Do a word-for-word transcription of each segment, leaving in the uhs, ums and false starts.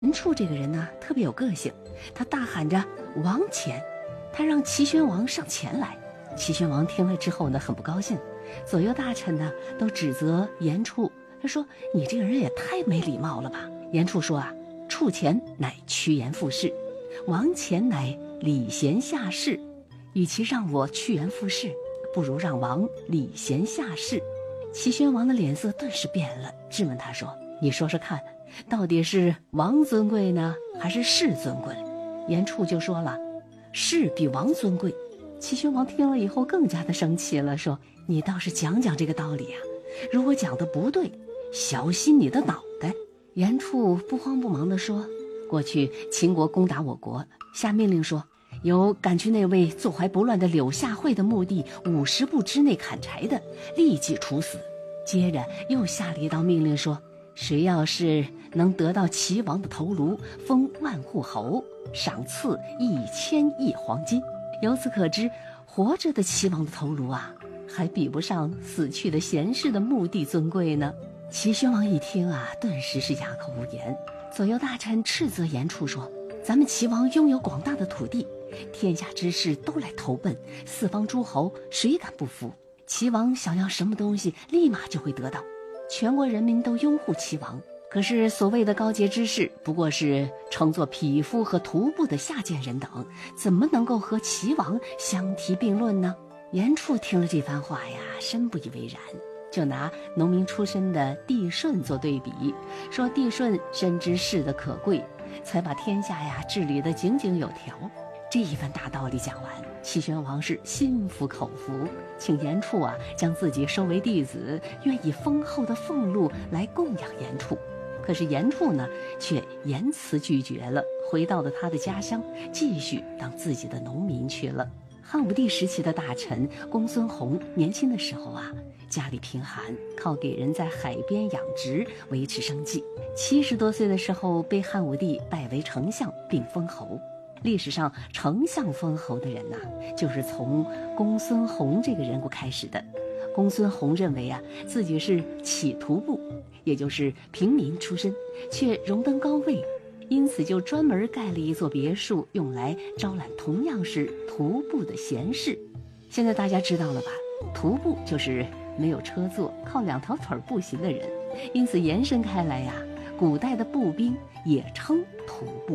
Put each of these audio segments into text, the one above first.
严处这个人呢，特别有个性，他大喊着王钱，他让齐宣王上前来。齐宣王听了之后呢，很不高兴，左右大臣呢都指责严处，他说你这个人也太没礼貌了吧。严处说啊，处钱乃趋炎附势，王钱乃礼贤下士，与其让我趋炎附势，不如让王礼贤下士。齐宣王的脸色顿时变了，质问他说，你说说看，到底是王尊贵呢，还是士尊贵？严处就说了，士比王尊贵。齐宣王听了以后更加的生气了，说，你倒是讲讲这个道理啊，如果讲的不对，小心你的脑袋。严处不慌不忙地说，过去秦国攻打我国，下命令说，有赶去那位坐怀不乱的柳下惠的墓地五十步之内砍柴的，立即处死。接着又下了一道命令说，谁要是能得到齐王的头颅，封万户侯，赏赐一千亿黄金。由此可知，活着的齐王的头颅啊，还比不上死去的贤士的墓地尊贵呢。齐宣王一听啊，顿时是哑口无言。左右大臣斥责严处说，咱们齐王拥有广大的土地，天下之士都来投奔，四方诸侯谁敢不服？齐王想要什么东西，立马就会得到，全国人民都拥护齐王。可是所谓的高洁之士，不过是乘坐匹夫和徒步的下贱人等，怎么能够和齐王相提并论呢？严处听了这番话呀，深不以为然，就拿农民出身的帝舜做对比，说帝舜深知士的可贵，才把天下呀治理得井井有条。这一番大道理讲完，齐宣王是心服口服，请严处啊将自己收为弟子，愿以丰厚的俸禄来供养严处。可是严处呢，却严辞拒绝了，回到了他的家乡，继续当自己的农民去了。汉武帝时期的大臣公孙弘，年轻的时候啊，家里贫寒，靠给人在海边养殖维持生计。七十多岁的时候，被汉武帝拜为丞相，并封侯。历史上丞相封侯的人呐、啊，就是从公孙弘这个人物开始的。公孙弘认为啊，自己是乞徒部，也就是平民出身，却荣登高位，因此就专门盖了一座别墅，用来招揽同样是徒步的贤士。现在大家知道了吧？徒步就是没有车坐，靠两条腿步行的人，因此延伸开来呀、啊，古代的步兵也称徒步。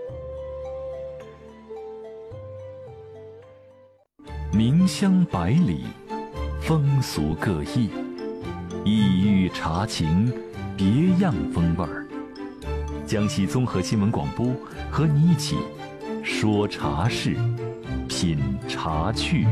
名香百里，风俗各异，异域茶情，别样风味儿。江西综合新闻广播和你一起说茶事，品茶趣。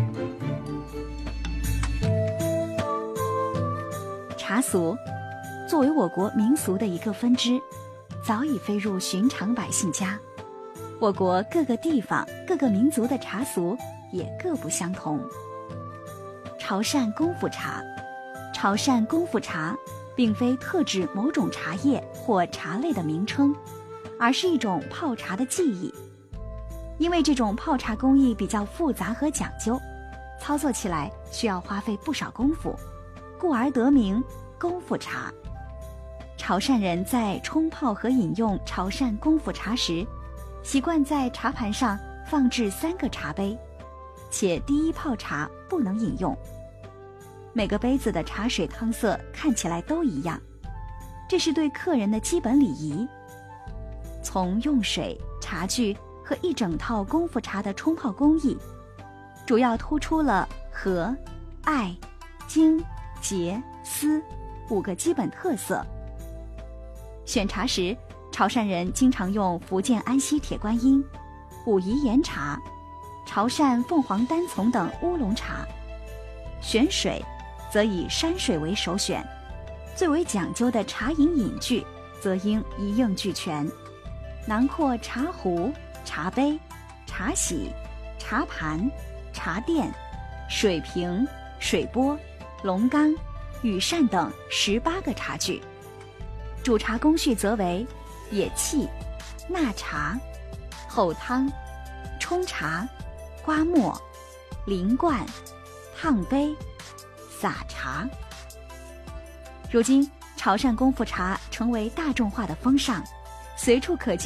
茶俗作为我国民俗的一个分支，早已飞入寻常百姓家。我国各个地方、各个民族的茶俗也各不相同。潮汕功夫茶，潮汕功夫茶并非特指某种茶叶或茶类的名称，而是一种泡茶的技艺。因为这种泡茶工艺比较复杂和讲究，操作起来需要花费不少功夫，故而得名功夫茶。潮汕人在冲泡和饮用潮汕功夫茶时，习惯在茶盘上放置三个茶杯，且第一泡茶不能饮用。每个杯子的茶水汤色看起来都一样，这是对客人的基本礼仪。从用水、茶具和一整套功夫茶的冲泡工艺，主要突出了和、艾、精、节、丝五个基本特色。选茶时，潮汕人经常用福建安溪铁观音、武夷岩茶、潮汕凤凰单丛等乌龙茶。选水则以山水为首选，最为讲究的茶饮饮具则应一应俱全，囊括茶壶、茶杯、茶洗、茶盘、茶垫、水瓶、水钵、龙缸、羽扇等十八个茶具。煮茶工序则为野沏、纳茶、候汤、冲茶、刮末、淋灌、烫杯、洒茶。如今潮汕功夫茶成为大众化的风尚， 随处可见。